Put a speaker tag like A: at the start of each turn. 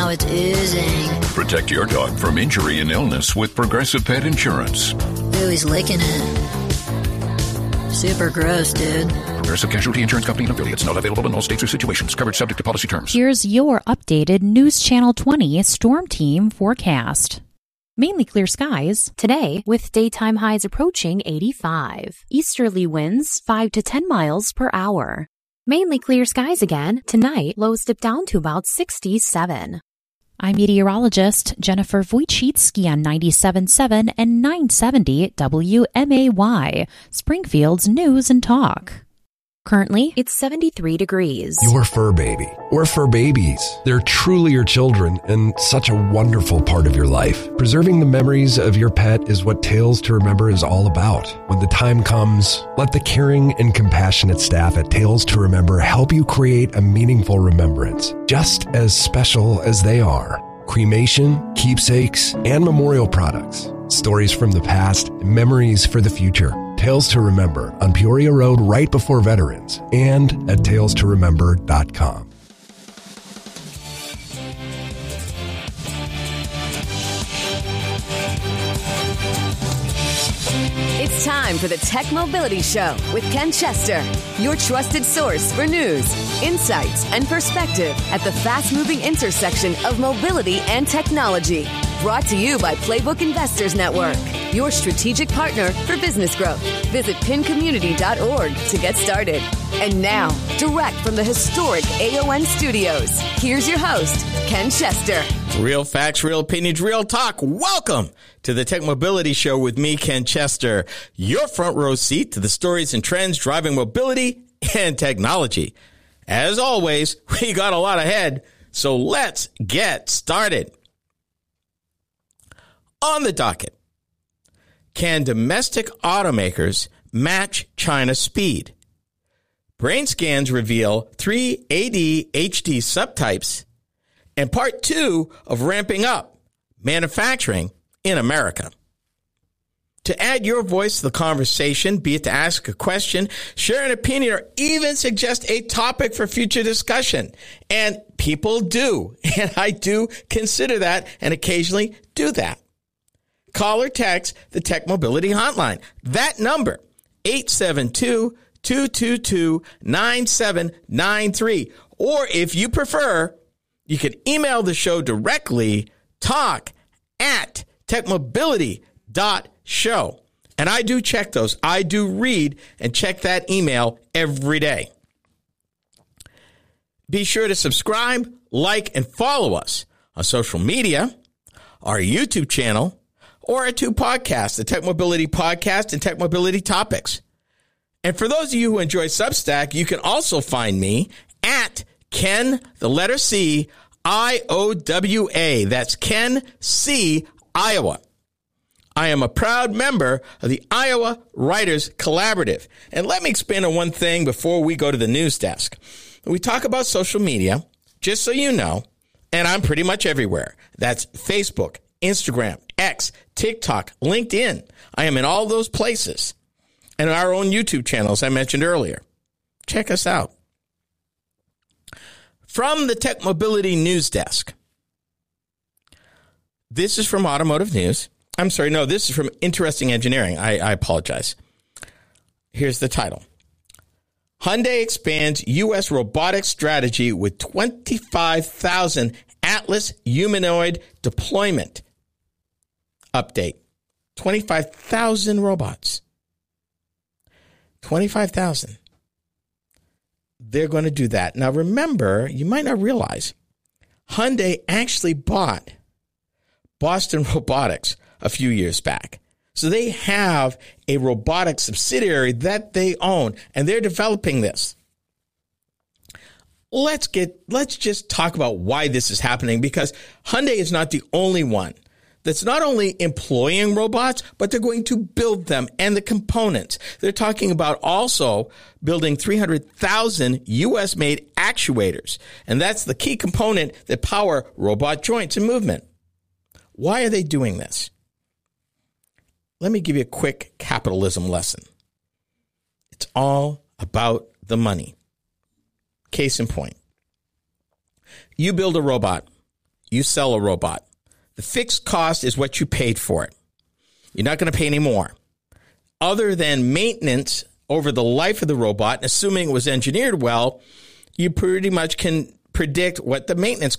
A: it's oozing.
B: Protect your dog from injury and illness with Progressive Pet Insurance.
A: Ooh, he's licking it. Super gross, dude.
B: Progressive Casualty Insurance Company and affiliates. Not available in all states or situations. Coverage subject to policy terms.
C: Here's your updated News Channel 20 Storm Team forecast. Mainly clear skies today with daytime highs approaching 85. Easterly winds 5 to 10 miles per hour. Mainly clear skies again tonight. Lows dip down to about 67. I'm meteorologist Jennifer Wojcicki on 97.7 and 970 WMAY, Springfield's News and Talk. Currently, it's 73 degrees.
D: Your fur baby, or fur babies. They're truly your children and such a wonderful part of your life. Preserving the memories of your pet is what Tales to Remember is all about. When the time comes, let the caring and compassionate staff at Tales to Remember help you create a meaningful remembrance, just as special as they are. Cremation, keepsakes, and memorial products. Stories from the past, and memories for the future. Tales to Remember on Peoria Road right before Veterans and at talestoremember.com.
E: It's time for the Tech Mobility Show with Ken Chester, your trusted source for news, insights, and perspective at the fast-moving intersection of mobility and technology. Brought to you by Playbook Investors Network, your strategic partner for business growth. Visit pincommunity.org to get started. And now, direct from the historic AON studios, here's your host, Ken Chester.
F: Real facts, real opinions, real talk. Welcome to the Tech Mobility Show with me, Ken Chester, your front row seat to the stories and trends driving mobility and technology. As always, we got a lot ahead, so let's get started. On the docket, can domestic automakers match China's speed? Brain scans reveal 3 ADHD subtypes and part 2 of ramping up manufacturing in America. To add your voice to the conversation, be it to ask a question, share an opinion, or even suggest a topic for future discussion. And people do, and I do consider that and occasionally do that. Call or text the Tech Mobility Hotline. That number, 872-222-9793. Or if you prefer, you can email the show directly, talk@techmobility.show. And I do check those. I do read and check that email every day. Be sure to subscribe, like, and follow us on social media, our YouTube channel, or our 2 podcasts, the Tech Mobility Podcast and Tech Mobility Topics. And for those of you who enjoy Substack, you can also find me at Ken, the letter C, IOWA. That's Ken C, Iowa. I am a proud member of the Iowa Writers Collaborative. And let me expand on one thing before we go to the news desk. We talk about social media, just so you know, and I'm pretty much everywhere. That's Facebook, Instagram, X, TikTok, LinkedIn. I am in all those places. And our own YouTube channel, as I mentioned earlier. Check us out. From the Tech Mobility News Desk. This is from Automotive News. I'm sorry, no, this is from Interesting Engineering. I apologize. Here's the title. Hyundai expands U.S. robotics strategy with 25,000 Atlas humanoid deployment. Update. 25,000 robots. 25,000. They're going to do that. Now, remember, you might not realize, Hyundai actually bought Boston Robotics a few years back. So they have a robotics subsidiary that they own, and they're developing this. Let's just talk about why this is happening, because Hyundai is not the only one that's not only employing robots, but they're going to build them and the components. They're talking about also building 300,000 U.S.-made actuators, and that's the key component that power robot joints and movement. Why are they doing this? Let me give you a quick capitalism lesson. It's all about the money. Case in point. You build a robot. you sell a robot. The fixed cost is what you paid for it. You're not going to pay any more. Other than maintenance over the life of the robot, assuming it was engineered well, you pretty much can predict what the maintenance